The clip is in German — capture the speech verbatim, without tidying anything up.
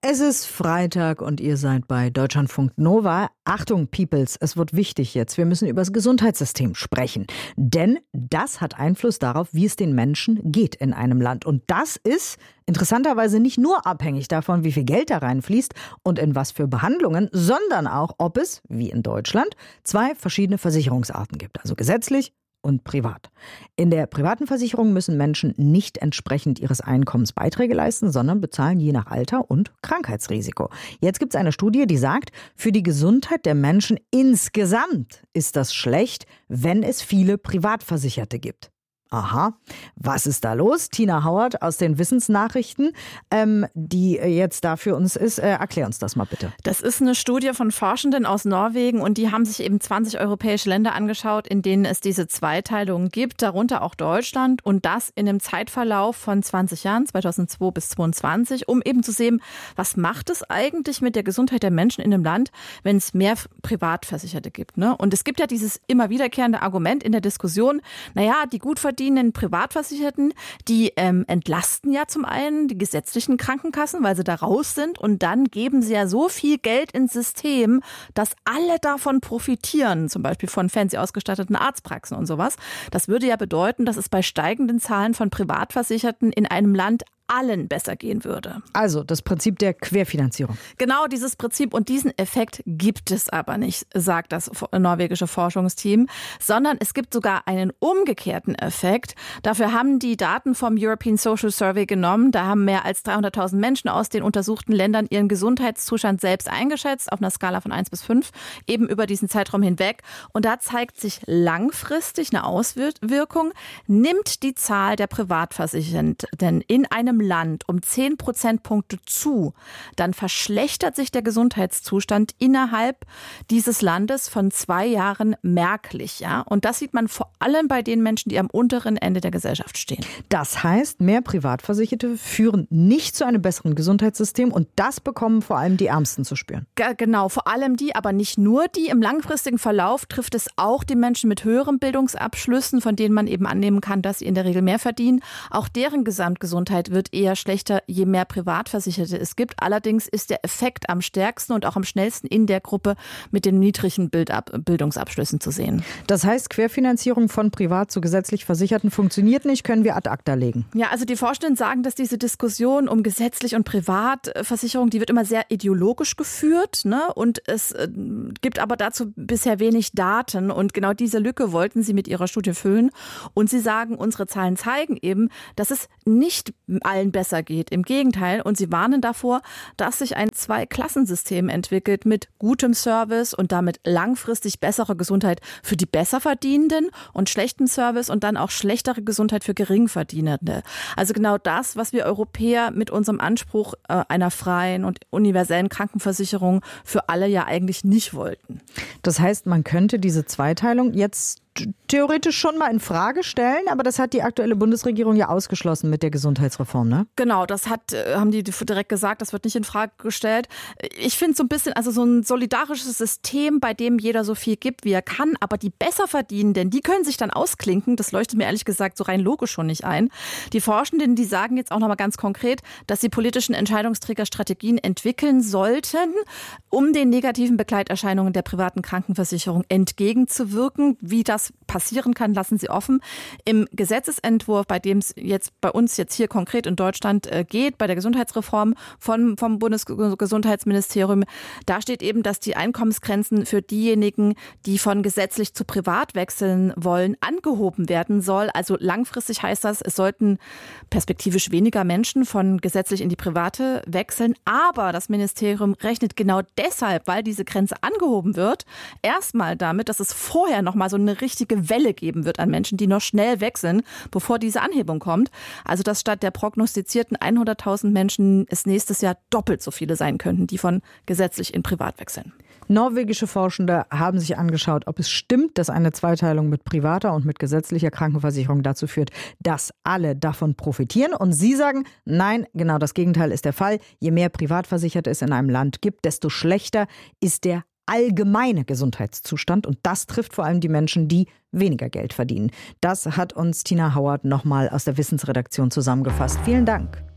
Es ist Freitag und ihr seid bei Deutschlandfunk Nova. Achtung, Peoples, es wird wichtig jetzt. Wir müssen über das Gesundheitssystem sprechen. Denn das hat Einfluss darauf, wie es den Menschen geht in einem Land. Und das ist interessanterweise nicht nur abhängig davon, wie viel Geld da reinfließt und in was für Behandlungen, sondern auch, ob es, wie in Deutschland, zwei verschiedene Versicherungsarten gibt. Also gesetzlich und privat. In der privaten Versicherung müssen Menschen nicht entsprechend ihres Einkommens Beiträge leisten, sondern bezahlen je nach Alter und Krankheitsrisiko. Jetzt gibt es eine Studie, die sagt, für die Gesundheit der Menschen insgesamt ist das schlecht, wenn es viele Privatversicherte gibt. Aha, was ist da los? Tina Hauert aus den Wissensnachrichten, ähm, die jetzt da für uns ist. Äh, erklär uns das mal bitte. Das ist eine Studie von Forschenden aus Norwegen und die haben sich eben zwanzig europäische Länder angeschaut, in denen es diese Zweiteilung gibt, darunter auch Deutschland und das in einem Zeitverlauf von zwanzig Jahren, zweitausendzwei bis zweitausendzweiundzwanzig, um eben zu sehen, was macht es eigentlich mit der Gesundheit der Menschen in einem Land, wenn es mehr Privatversicherte gibt. Ne? Und es gibt ja dieses immer wiederkehrende Argument in der Diskussion, naja, die gut verdienen, verdienenden Privatversicherten, die ähm, entlasten ja zum einen die gesetzlichen Krankenkassen, weil sie da raus sind und dann geben sie ja so viel Geld ins System, dass alle davon profitieren, zum Beispiel von fancy ausgestatteten Arztpraxen und sowas. Das würde ja bedeuten, dass es bei steigenden Zahlen von Privatversicherten in einem Land allen besser gehen würde. Also das Prinzip der Querfinanzierung. Genau dieses Prinzip und diesen Effekt gibt es aber nicht, sagt das norwegische Forschungsteam, sondern es gibt sogar einen umgekehrten Effekt. Dafür haben die Daten vom European Social Survey genommen. Da haben mehr als dreihunderttausend Menschen aus den untersuchten Ländern ihren Gesundheitszustand selbst eingeschätzt, auf einer Skala von eins bis fünf, eben über diesen Zeitraum hinweg. Und da zeigt sich langfristig eine Auswirkung. Nimmt die Zahl der Privatversicherten in einem Land um zehn Prozentpunkte zu, dann verschlechtert sich der Gesundheitszustand innerhalb dieses Landes von zwei Jahren merklich. Ja? Und das sieht man vor allem bei den Menschen, die am unteren Ende der Gesellschaft stehen. Das heißt, mehr Privatversicherte führen nicht zu einem besseren Gesundheitssystem und das bekommen vor allem die Ärmsten zu spüren. G- genau, vor allem die, aber nicht nur die. Im langfristigen Verlauf trifft es auch die Menschen mit höheren Bildungsabschlüssen, von denen man eben annehmen kann, dass sie in der Regel mehr verdienen. Auch deren Gesamtgesundheit wird eher schlechter, je mehr Privatversicherte es gibt. Allerdings ist der Effekt am stärksten und auch am schnellsten in der Gruppe mit den niedrigen Bildab- Bildungsabschlüssen zu sehen. Das heißt, Querfinanzierung von privat zu gesetzlich Versicherten funktioniert nicht, können wir ad acta legen. Ja, also die Forschenden sagen, dass diese Diskussion um gesetzlich und Privatversicherung, die wird immer sehr ideologisch geführt, ne? Und es äh, gibt aber dazu bisher wenig Daten und genau diese Lücke wollten sie mit ihrer Studie füllen. Und sie sagen, unsere Zahlen zeigen eben, dass es nicht allen besser geht. Im Gegenteil. Und sie warnen davor, dass sich ein Zwei-Klassensystem entwickelt mit gutem Service und damit langfristig bessere Gesundheit für die Besserverdienenden und schlechtem Service und dann auch schlechtere Gesundheit für Geringverdienende. Also genau das, was wir Europäer mit unserem Anspruch äh, einer freien und universellen Krankenversicherung für alle ja eigentlich nicht wollten. Das heißt, man könnte diese Zweiteilung jetzt theoretisch schon mal in Frage stellen, aber das hat die aktuelle Bundesregierung ja ausgeschlossen mit der Gesundheitsreform, ne? Genau, das hat, haben die direkt gesagt, das wird nicht in Frage gestellt. Ich finde so ein bisschen, also so ein solidarisches System, bei dem jeder so viel gibt, wie er kann, aber die Besserverdienenden, die können sich dann ausklinken. Das leuchtet mir ehrlich gesagt so rein logisch schon nicht ein. Die Forschenden, die sagen jetzt auch nochmal ganz konkret, dass die politischen Entscheidungsträger Strategien entwickeln sollten, um den negativen Begleiterscheinungen der privaten Krankenversicherung entgegenzuwirken. Wie das passieren kann, lassen sie offen. Im Gesetzesentwurf, bei dem es jetzt bei uns jetzt hier konkret in Deutschland äh, geht, bei der Gesundheitsreform von, vom Bundesgesundheitsministerium, da steht eben, dass die Einkommensgrenzen für diejenigen, die von gesetzlich zu privat wechseln wollen, angehoben werden soll. Also langfristig heißt das, es sollten perspektivisch weniger Menschen von gesetzlich in die private wechseln. Aber das Ministerium rechnet genau deshalb, weil diese Grenze angehoben wird, erstmal damit, dass es vorher noch mal so eine richtige Welle geben wird an Menschen, die noch schnell wechseln, bevor diese Anhebung kommt. Also dass statt der prognostizierten hunderttausend Menschen es nächstes Jahr doppelt so viele sein könnten, die von gesetzlich in privat wechseln. Norwegische Forschende haben sich angeschaut, ob es stimmt, dass eine Zweiteilung mit privater und mit gesetzlicher Krankenversicherung dazu führt, dass alle davon profitieren. Und sie sagen, nein, genau das Gegenteil ist der Fall. Je mehr Privatversicherte es in einem Land gibt, desto schlechter ist der allgemeine Gesundheitszustand. Und das trifft vor allem die Menschen, die weniger Geld verdienen. Das hat uns Tina Hauert nochmal aus der Wissensredaktion zusammengefasst. Vielen Dank.